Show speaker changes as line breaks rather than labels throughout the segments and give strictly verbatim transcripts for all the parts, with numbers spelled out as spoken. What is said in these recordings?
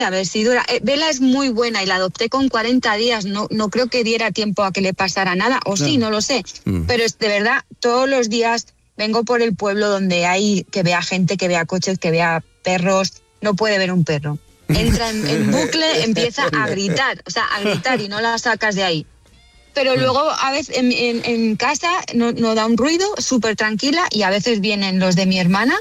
a ver si dura. Eh, Vela es muy buena y la adopté con cuarenta días, no, no creo que diera tiempo a que le pasara nada, o sí, no, no lo sé, mm. pero es de verdad, todos los días vengo por el pueblo donde hay, que vea gente, que vea coches, que vea perros, no puede ver un perro. Entra en, en bucle, empieza a gritar, o sea, a gritar y no la sacas de ahí. Pero luego a veces en, en, en casa no, no da un ruido, súper tranquila, y a veces vienen los de mi hermana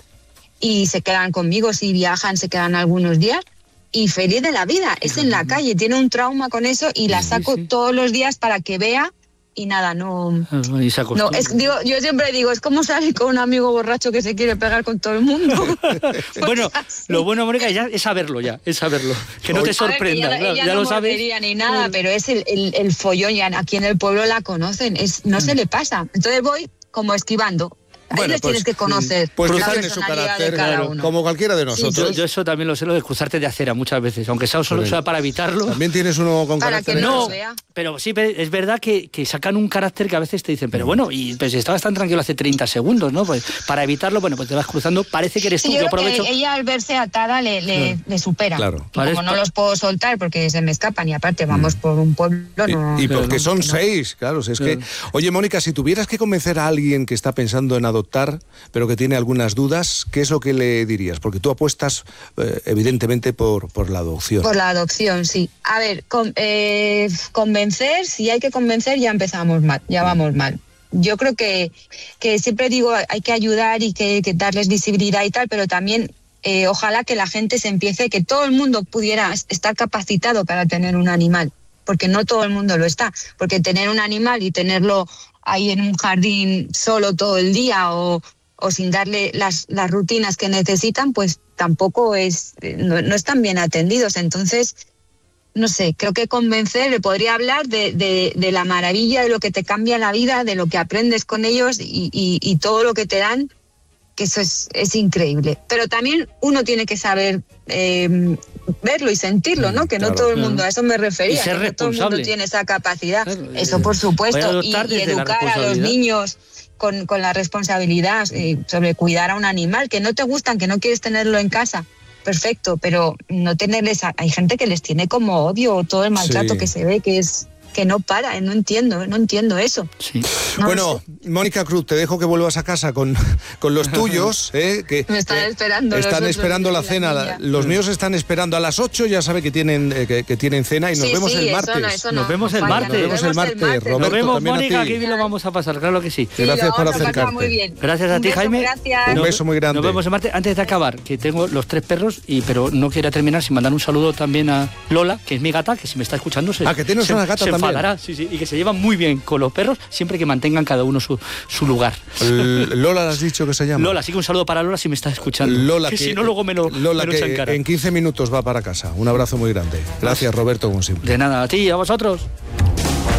y se quedan conmigo, si viajan se quedan algunos días, y feliz de la vida, es en la calle, tiene un trauma con eso y la saco sí, sí. todos los días para que vea. Y nada, no,
y se
no es, digo, yo siempre digo, es como salir con un amigo borracho que se quiere pegar con todo el mundo. Pues
bueno,
así.
Lo bueno, Mónica, ya es saberlo ya, es saberlo, que no te sorprenda,
ver, ella,
claro,
ella
ya
no
lo sabes.
Ni nada, pero es el, el, el follón, ya aquí en el pueblo la conocen, es, no se le pasa. Entonces voy como esquivando. Ahí
bueno,
les
pues,
tienes que conocer.
Pues
la
tiene su carácter,
claro,
como cualquiera de nosotros.
Sí, yo, yo eso también lo sé, lo de cruzarte de acera muchas veces, aunque sea solo sea para evitarlo.
También tienes uno con
para
carácter.
Que no,
no
lo vea.
Pero sí, es verdad que, que sacan un carácter que a veces te dicen, pero bueno, y pues estabas tan tranquilo hace treinta segundos, ¿no? Pues para evitarlo, bueno, pues te vas cruzando, parece que eres
sí,
tú,
yo,
yo aprovecho.
Que ella al verse atada le, le, claro. le supera.
Claro.
Y como no los puedo soltar porque se me escapan y aparte vamos mm. por un pueblo. No,
y, y porque
no,
son
no.
seis, claro. Si es
claro.
que, oye, Mónica, si tuvieras que convencer a alguien que está pensando en adoptar, pero que tiene algunas dudas, ¿qué es lo que le dirías? Porque tú apuestas, eh, evidentemente, por, por la adopción.
Por la adopción, sí. A ver, con, eh, convencer, si hay que convencer, ya empezamos mal, ya vamos mal. Yo creo que, que siempre digo, hay que ayudar y que, que darles visibilidad y tal, pero también eh, ojalá que la gente se empiece, que todo el mundo pudiera estar capacitado para tener un animal, porque no todo el mundo lo está, porque tener un animal y tenerlo ahí en un jardín solo todo el día o, o sin darle las, las rutinas que necesitan, pues tampoco es, no, no están bien atendidos. Entonces, no sé, creo que convencer, le podría hablar de, de, de la maravilla, de lo que te cambia la vida, de lo que aprendes con ellos y, y, y todo lo que te dan, que eso es, es increíble. Pero también uno tiene que saber eh, verlo y sentirlo, ¿no? Que claro, no todo el mundo, claro. a eso me refería,
y ser
que no todo el mundo tiene esa capacidad. Claro, eso por supuesto, y, y educar a los niños con, con la responsabilidad eh, sobre cuidar a un animal, que no te gustan, que no quieres tenerlo en casa. Perfecto, pero no tenerles, a, hay gente que les tiene como odio, todo el maltrato sí. que se ve, que es que no para, no entiendo, no entiendo eso.
Sí.
No
bueno, Mónica Cruz, te dejo que vuelvas a casa con, con los tuyos, ¿eh? que
me están
eh,
esperando.
Están
los
esperando la cena,
la
los míos están esperando a las ocho, ya sabe que tienen eh, que, que tienen cena y nos
sí,
vemos
sí,
el
eso
martes.
No, eso no,
nos vemos el
no
martes.
Nos vemos el martes, Roberto.
Nos vemos, Mónica, que
bien
lo vamos a pasar, claro que sí.
sí
gracias por acercarte.
Muy bien.
Gracias a
un
ti,
beso,
Jaime.
Gracias.
Un beso muy grande.
Nos vemos el martes. Antes de acabar, que tengo los tres perros, y pero no quería terminar sin mandar un saludo también a Lola, que es mi gata, que si me está escuchando se,
ah, que tienes
se,
una gata
se
también.
enfadará, sí, sí, y que se llevan muy bien con los perros, siempre que mantengan cada uno su, su lugar.
Lola, ¿le has dicho que se llama?
Lola, sí que un saludo para Lola si me está escuchando.
Lola,
que,
que
si no luego me lo,
Lola
me lo
que en quince minutos va para casa. Un abrazo muy grande. Gracias, Roberto, como siempre.
De nada, a ti y a vosotros.